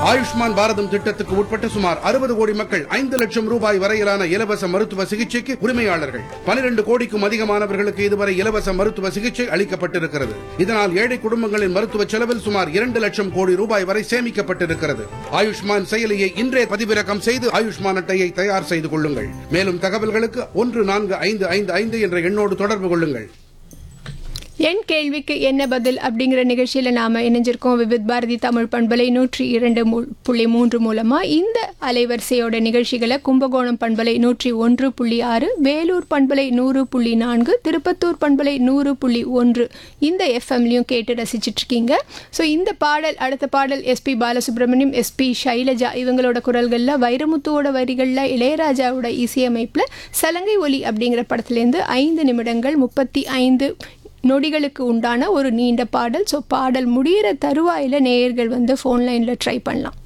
ஆயுஷ்மான் பாரதம் திட்டத்துக்கு உட்பட்ட சுமார் 60 கோடி மக்கள் 5 லட்சம் ரூபாய் வரையிலான இலவச மருத்துவ சிகிச்சைக்கு உரிமையாளர்கள். 12 கோடிக்கும் அதிகமானவர்களுக்கு இதுவரை இலவச மருத்துவ சிகிச்சை அளிக்கப்பட்டிருக்கிறது. இதனால் ஏழை குடும்பங்களின் மருத்துவ செலவில் சுமார் 2 லட்சம் கோடி ரூபாய் வரை சேமிக்கப்பட்டிருக்கிறது. ஆயுஷ்மான் செயலியை இன்றே பதிவிறக்கம் செய்து ஆயுஷ்மான் அட்டையை தயார் செய்து கொள்ளுங்கள். மேலும் தகவல்களுக்கு 14555 என்ற எண்ணோடு தொடர்பு கொள்ளுங்கள். என் கேள்விக்கு என்ன பதில் அப்படிங்கிற நிகழ்ச்சியில் நாம் இணைஞ்சிருக்கோம். விவித் பாரதி தமிழ் பண்பலை 102.3 மூலமாக இந்த அலைவரிசையோட நிகழ்ச்சிகளை கும்பகோணம் பண்பலை 101.6, வேலூர் பண்பலை 100.4, திருப்பத்தூர் பண்பலை 100.1 இந்த எஃப்எம்லையும் கேட்டு ரசிச்சிட்ருக்கீங்க. ஸோ இந்த பாடல், அடுத்த பாடல் எஸ்பி பாலசுப்ரமணியம், எஸ்பி ஷைலஜா இவங்களோட குரல்களில், வைரமுத்துவோட வரிகளில், இளையராஜாவோட இசையமைப்பில் சலங்கை ஒலி அப்படிங்கிற படத்துலேருந்து 5 நிமிடங்கள் 35 நொடிகளுக்கு உண்டான ஒரு நீண்ட பாடல். ஸோ பாடல் முடிகிற தருவாயில் நேயர்கள் ஃபோன் லைனில் ட்ரை பண்ணலாம்.